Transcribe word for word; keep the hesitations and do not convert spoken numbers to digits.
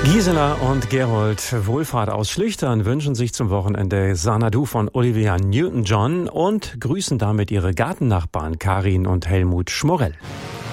Gisela und Gerold Wohlfahrt aus Schlüchtern wünschen sich zum Wochenende Xanadu von Olivia Newton-John und grüßen damit ihre Gartennachbarn Karin und Helmut Schmorell.